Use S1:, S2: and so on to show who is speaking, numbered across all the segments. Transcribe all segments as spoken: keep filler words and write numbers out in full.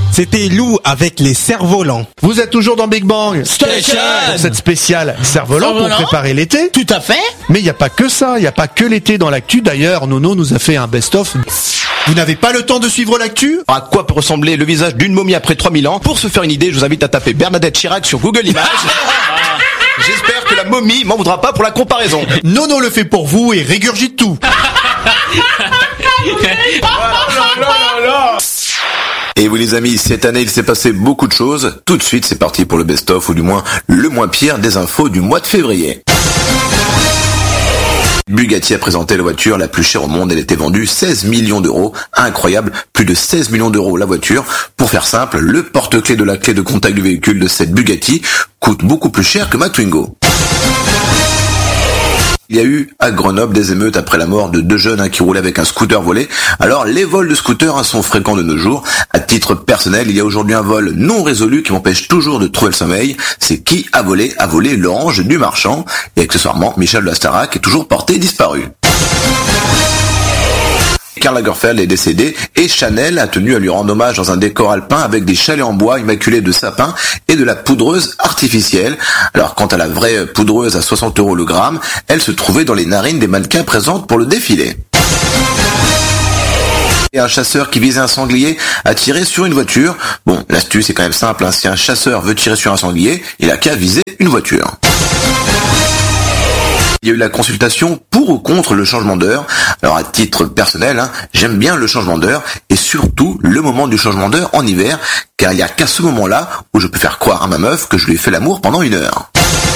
S1: C'était Lou avec les cerfs-volants.
S2: Vous êtes toujours dans Big Bang
S3: Station.
S2: Pour cette spéciale cerf-volant pour préparer l'été.
S3: Tout à fait.
S2: Mais il n'y a pas que ça, il n'y a pas que l'été dans l'actu. D'ailleurs, Nono nous a fait un best-of.
S1: Vous n'avez pas le temps de suivre l'actu ?
S4: À quoi peut ressembler le visage d'une momie après trois mille ans ? Pour se faire une idée, je vous invite à taper Bernadette Chirac sur Google Images. J'espère que la momie m'en voudra pas pour la comparaison.
S1: Nono le fait pour vous et régurgite tout.
S5: Et oui les amis, cette année il s'est passé beaucoup de choses. Tout de suite c'est parti pour le best-of, ou du moins le moins pire des infos du mois de février. Bugatti a présenté la voiture la plus chère au monde, elle était vendue seize millions d'euros. Incroyable, plus de seize millions d'euros la voiture. Pour faire simple, le porte-clés de la clé de contact du véhicule de cette Bugatti coûte beaucoup plus cher que ma Twingo. Il y a eu à Grenoble des émeutes après la mort de deux jeunes hein, qui roulaient avec un scooter volé. Alors les vols de scooters hein, sont fréquents de nos jours. À titre personnel, il y a aujourd'hui un vol non résolu qui m'empêche toujours de trouver le sommeil. C'est qui a volé a volé l'orange du marchand. Et accessoirement, Michel de la Starac est toujours porté disparu. Karl Lagerfeld est décédé et Chanel a tenu à lui rendre hommage dans un décor alpin avec des chalets en bois immaculés de sapin et de la poudreuse artificielle. Alors quant à la vraie poudreuse à soixante euros le gramme, elle se trouvait dans les narines des mannequins présentes pour le défilé. Et un chasseur qui visait un sanglier a tiré sur une voiture. Bon, l'astuce est quand même simple, hein. Si un chasseur veut tirer sur un sanglier, il a qu'à viser une voiture. Il y a eu la consultation pour ou contre le changement d'heure. Alors à titre personnel, hein, j'aime bien le changement d'heure et surtout le moment du changement d'heure en hiver, car il n'y a qu'à ce moment-là où je peux faire croire à ma meuf que je lui ai fait l'amour pendant une heure.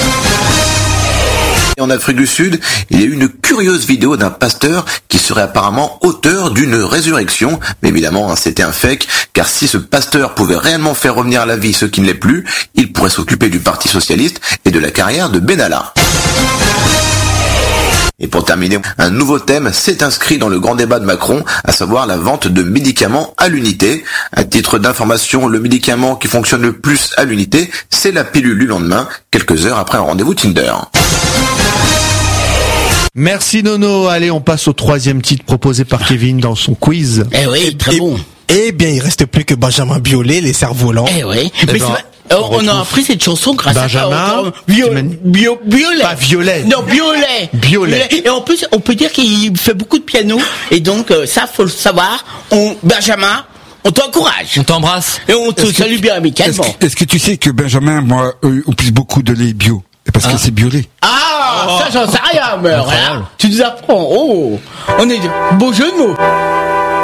S5: Et en Afrique du Sud, il y a eu une curieuse vidéo d'un pasteur qui serait apparemment auteur d'une résurrection. Mais évidemment, hein, c'était un fake, car si ce pasteur pouvait réellement faire revenir à la vie ceux qui ne l'est plus, il pourrait s'occuper du Parti Socialiste et de la carrière de Benalla. Et pour terminer, un nouveau thème s'est inscrit dans le grand débat de Macron, à savoir la vente de médicaments à l'unité. À titre d'information, le médicament qui fonctionne le plus à l'unité, c'est la pilule du lendemain, quelques heures après un rendez-vous Tinder.
S2: Merci Nono. Allez, on passe au troisième titre proposé par Kevin dans son quiz.
S3: Eh oui, très
S1: et,
S3: bon.
S1: Eh bien, il reste plus que Benjamin Biolay, les cerfs-volants.
S3: Eh oui.
S2: Eh
S3: Mais
S2: ben,
S3: c'est vrai,
S2: on
S3: on a
S2: retrouve
S3: appris cette chanson grâce
S2: Benjamin,
S3: à Bio,
S2: Timani-
S3: bio, Violet.
S2: Pas Violet.
S3: Non, Violet.
S2: Violet.
S3: Et en plus, on peut dire qu'il fait beaucoup de piano. Et donc, euh, ça, faut le savoir. On, Benjamin, on t'encourage.
S6: On t'embrasse.
S3: Et on te
S7: Est-ce que-
S3: salue bien
S7: Est-ce
S3: amicalement.
S7: que, est-ce que tu sais que Benjamin, moi, euh, on pisse beaucoup de lait bio? Et parce que c'est biolé.
S3: Ah, ça, j'en sais rien, mais alors, là, tu nous apprends. Oh, on est beau jeu de mots.